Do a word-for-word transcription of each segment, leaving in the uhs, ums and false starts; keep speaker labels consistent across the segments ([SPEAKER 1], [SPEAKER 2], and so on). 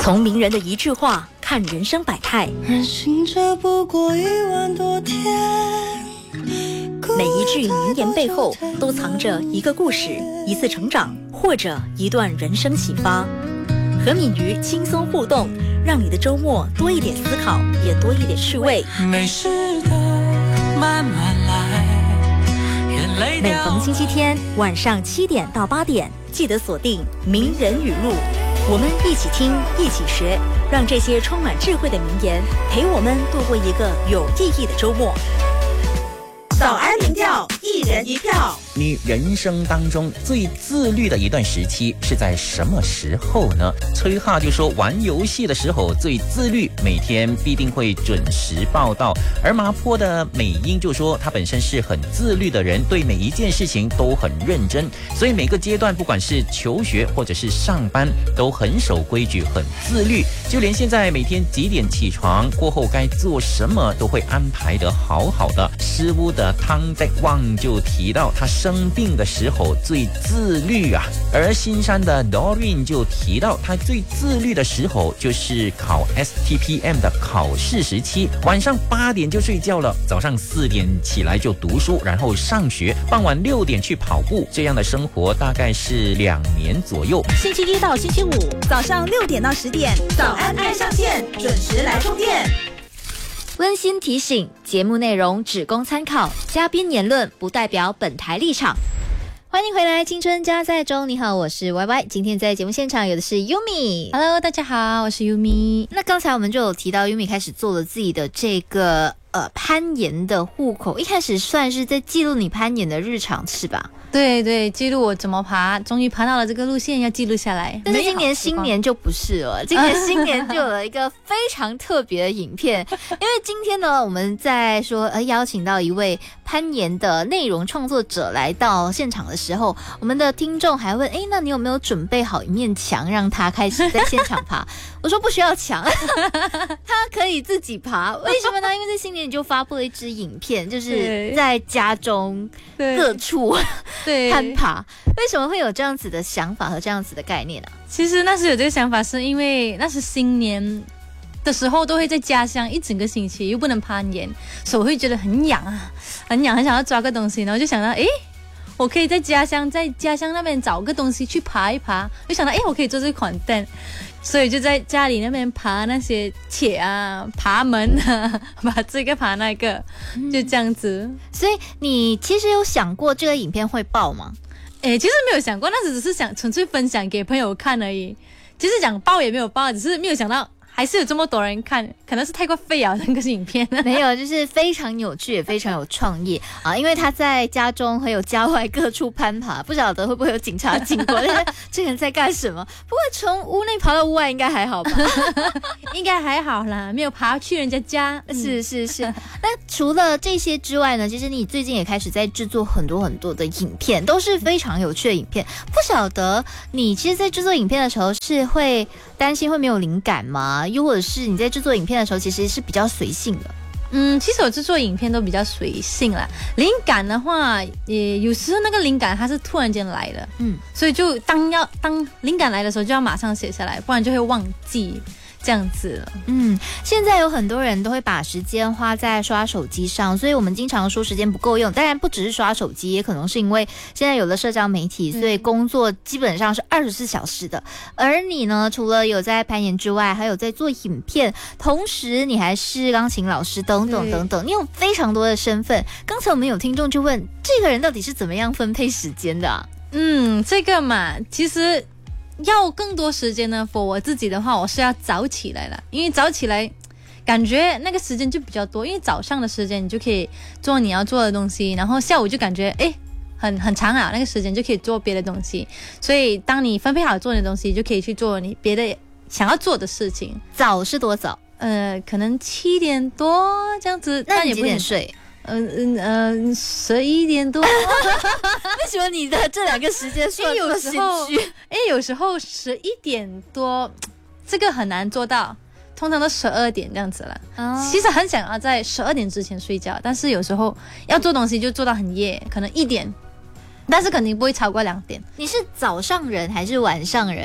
[SPEAKER 1] 从名人的一句话看人生百态，
[SPEAKER 2] 人行者不过一万多天。
[SPEAKER 1] 每一句名言背后都藏着一个故事，一次成长，或者一段人生启发。和敏瑜轻松互动，让你的周末多一点思考，也多一点趣味。
[SPEAKER 2] 没事的，慢慢来。
[SPEAKER 1] 每逢星期天晚上七点到八点，记得锁定名人语录，我们一起听，一起学，让这些充满智慧的名言陪我们度过一个有意义的周末。
[SPEAKER 3] 早安民调，一人一票。
[SPEAKER 4] 你人生当中最自律的一段时期是在什么时候呢？崔哈就说玩游戏的时候最自律，每天必定会准时报到。而麻坡的美英就说他本身是很自律的人，对每一件事情都很认真，所以每个阶段不管是求学或者是上班都很守规矩，很自律，就连现在每天几点起床，过后该做什么都会安排得好好的。师屋的汤德旺就提到他生病的时候最自律啊，而新山的 Doreen 就提到他最自律的时候就是考 S T P M 的考试时期，晚上八点就睡觉了，早上四点起来就读书，然后上学，傍晚六点去跑步，这样的生活大概是两年左右。
[SPEAKER 3] 星期一到星期五早上六点到十点，早安爱上线，准时来充电。
[SPEAKER 1] 温馨提醒：节目内容只供参考，嘉宾言论不代表本台立场。欢迎回来，青春加载中，你好，我是 Y Y。今天在节目现场有的是 Yumi。Hello，
[SPEAKER 5] 大家好，我是 Yumi。
[SPEAKER 1] 那刚才我们就有提到 Yumi 开始做了自己的这个呃攀岩的户口，一开始算是在记录你攀岩的日常，是吧？
[SPEAKER 5] 对对，记录我怎么爬，终于爬到了这个路线，要记录下来。
[SPEAKER 1] 但是今年新年就不是了，今年新年就有了一个非常特别的影片，因为今天呢，我们在说呃邀请到一位攀岩的内容创作者来到现场的时候，我们的听众还问，哎，那你有没有准备好一面墙让他开始在现场爬？我说不需要墙，他可以自己爬。为什么呢？因为在新年你就发布了一支影片，就是在家中各处
[SPEAKER 5] 对
[SPEAKER 1] 攀爬。为什么会有这样子的想法和这样子的概念呢、啊？
[SPEAKER 5] 其实那时有这个想法是因为那是新年的时候都会在家乡一整个星期，又不能攀岩，手会觉得很痒啊，很痒，很想要抓个东西，然后就想到诶我可以在家乡在家乡那边找个东西去爬一爬，就想到诶我可以做这个content，所以就在家里那边爬那些铁啊，爬门啊，爬这个爬那个，就这样子、嗯、
[SPEAKER 1] 所以你其实有想过这个影片会爆吗？
[SPEAKER 5] 诶其实没有想过，那时只是想纯粹分享给朋友看而已，其实讲爆也没有爆，只是没有想到还是有这么多人看，可能是太过废啊那个影片。
[SPEAKER 1] 没有，就是非常有趣也非常有创意啊！因为他在家中还有家外各处攀爬，不晓得会不会有警察经过，但是这个人在干什么？不会从屋内爬到屋外应该还好吧？
[SPEAKER 5] 应该还好啦，没有爬去人家家。
[SPEAKER 1] 嗯、是是是。那除了这些之外呢，其实你最近也开始在制作很多很多的影片，都是非常有趣的影片。不晓得你其实在制作影片的时候是会担心会没有灵感吗？又或者是你在制作影片的时候其实是比较随性的？
[SPEAKER 5] 嗯，其实我制作影片都比较随性啦。灵感的话，也有时候那个灵感它是突然间来的，嗯，所以就当要当灵感来的时候就要马上写下来，不然就会忘记。这样子了，
[SPEAKER 1] 嗯，现在有很多人都会把时间花在刷手机上，所以我们经常说时间不够用。当然不只是刷手机，也可能是因为现在有了社交媒体，所以工作基本上是二十四小时的。而你呢，除了有在攀岩之外，还有在做影片，同时你还是钢琴老师等等等等，你有非常多的身份。刚才我们有听众就问，这个人到底是怎么样分配时间的啊？
[SPEAKER 5] 嗯，这个嘛，其实要更多时间呢 for 我自己的话，我是要早起来了，因为早起来感觉那个时间就比较多，因为早上的时间你就可以做你要做的东西，然后下午就感觉诶很很长啊，那个时间就可以做别的东西，所以当你分配好做你的东西，就可以去做你别的想要做的事情。
[SPEAKER 1] 早是多早？
[SPEAKER 5] 呃，可能七点多这样子。
[SPEAKER 1] 那你几点睡？
[SPEAKER 5] 嗯嗯嗯，十一点多。为
[SPEAKER 1] 什么你的这两个时间算这么心虚？
[SPEAKER 5] 哎，有时候十一点多，这个很难做到，通常都十二点这样子了。哦、其实很想要在十二点之前睡觉，但是有时候要做东西就做到很夜，可能一点，但是肯定不会超过两点。
[SPEAKER 1] 你是早上人还是晚上人？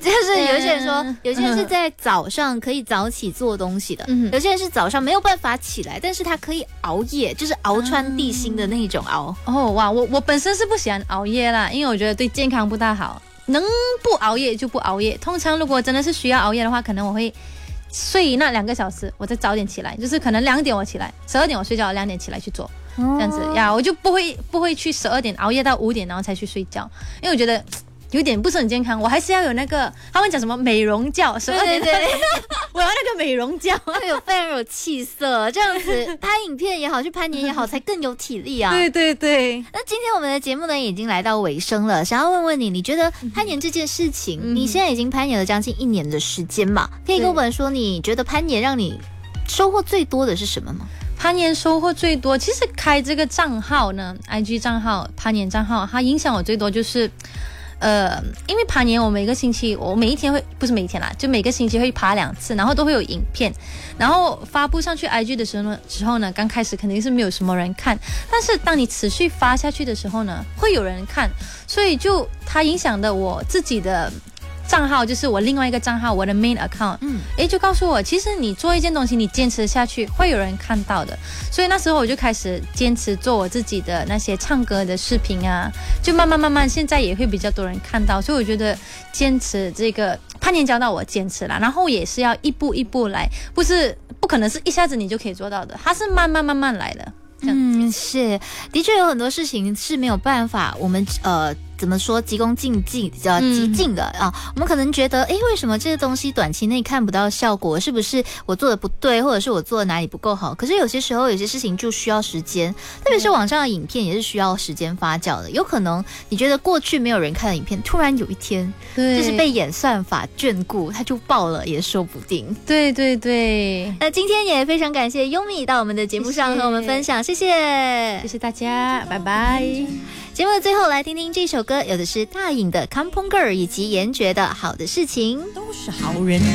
[SPEAKER 1] 就是有些人说，
[SPEAKER 5] 嗯
[SPEAKER 1] 有些人是在早上可以早起做东西的，
[SPEAKER 5] 嗯
[SPEAKER 1] 有些人是早上没有办法起来，但是他可以熬夜，就是熬穿地心的那种熬。
[SPEAKER 5] 哦哇，我我本身是不喜欢熬夜啦，因为我觉得对健康不大好。能不熬夜就不熬夜。通常如果真的是需要熬夜的话，可能我会睡那两个小时，我再早点起来，就是可能两点我起来，十二点我睡觉，两点起来去做，这样子呀，我就不会不会去十二点熬夜到五点，然后才去睡觉，因为我觉得有点不是很健康，我还是要有那个他们讲什么美容觉，十二点
[SPEAKER 1] 对对对
[SPEAKER 5] 我要那个美容觉，
[SPEAKER 1] 会有非常有气色，这样子拍影片也好，去攀岩也好，才更有体力啊。
[SPEAKER 5] 对对对。
[SPEAKER 1] 那今天我们的节目呢已经来到尾声了，想要问问你，你觉得攀岩这件事情，
[SPEAKER 5] 嗯、
[SPEAKER 1] 你现在已经攀岩了将近一年的时间嘛？可以跟我们说，你觉得攀岩让你收获最多的是什么吗？
[SPEAKER 5] 攀岩收获最多，其实开这个账号呢 ，I G 账号、攀岩账号，它影响我最多就是。呃，因为爬年我每个星期，我每一天会不是每一天啦，就每个星期会爬两次，然后都会有影片，然后发布上去 I G 的时候呢，时候呢，刚开始肯定是没有什么人看，但是当你持续发下去的时候呢，会有人看，所以就它影响的我自己的账号，就是我另外一个账号，我的 main account， 嗯，诶，就告诉我，其实你做一件东西，你坚持下去，会有人看到的。所以那时候我就开始坚持做我自己的那些唱歌的视频啊，就慢慢慢慢，现在也会比较多人看到。所以我觉得坚持这个攀岩教到我坚持啦，然后也是要一步一步来，不是不可能是一下子你就可以做到的，它是慢慢慢慢来的。
[SPEAKER 1] 嗯，是，的确有很多事情是没有办法，我们呃。怎么说急功近利呃急进的啊？我们可能觉得，哎，为什么这个东西短期内看不到效果？是不是我做的不对，或者是我做的哪里不够好？可是有些时候，有些事情就需要时间，特别是网上的影片也是需要时间发酵的。有可能你觉得过去没有人看的影片，突然有一天，
[SPEAKER 5] 对，
[SPEAKER 1] 就是被演算法眷顾，它就爆了，也说不定。
[SPEAKER 5] 对对对。
[SPEAKER 1] 那今天也非常感谢优米到我们的节目上和我们分享，谢谢，
[SPEAKER 5] 谢谢大家，拜拜。
[SPEAKER 1] 节目的最后来听听这首歌，有的是大颖的《Kampong Girl》以及严爵的《好的事情》。
[SPEAKER 2] 都是好人。